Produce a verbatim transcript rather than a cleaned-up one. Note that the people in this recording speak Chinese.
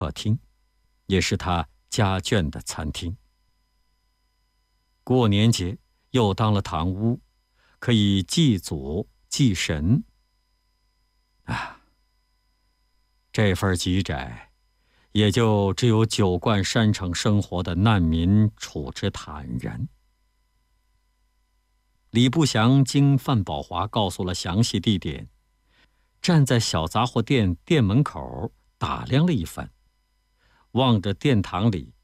客厅，也是他家眷的餐厅。过年节又当了堂屋，可以祭祖祭神。啊，这份极窄，也就只有久惯山城生活的难民处之坦然。李不祥经范宝华告诉了详细地点，站在小杂货店店门口打量了一番，望着殿堂里